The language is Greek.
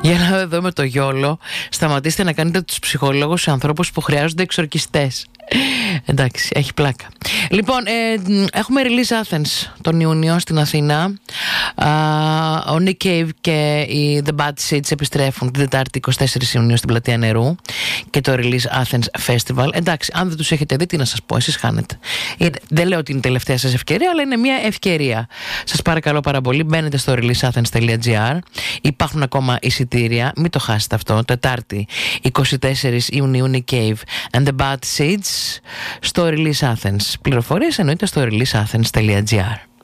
Για να δούμε το γιόλο. Σταματήστε να κάνετε τους ψυχολόγους σε ανθρώπους που χρειάζονται εξορκιστές. Εντάξει, έχει πλάκα. Λοιπόν, έχουμε release Athens τον Ιούνιο στην Αθήνα. Ο Nick Cave και οι The Bad Seeds επιστρέφουν την Τετάρτη 24 Ιουνίου στην Πλατεία Νερού και το release Athens Festival. Εντάξει, αν δεν τους έχετε δει, τι να σας πω, εσείς χάνετε. Δεν λέω ότι είναι η τελευταία σας ευκαιρία, αλλά είναι μια ευκαιρία. Σας παρακαλώ πάρα πολύ, μπαίνετε στο releaseathens.gr. Υπάρχουν ακόμα εισιτήρια, μην το χάσετε αυτό. Τετάρτη 24 Ιουνίου Nick Cave and the Bad Seeds στο Release Athens. Πληροφορίες εννοείται στο releaseathens.gr.